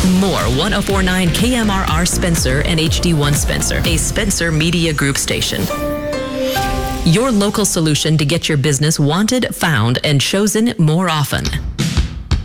More 104.9 KMRR Spencer and HD1 Spencer, a Spencer Media Group station. Your local solution to get your business wanted, found, and chosen more often.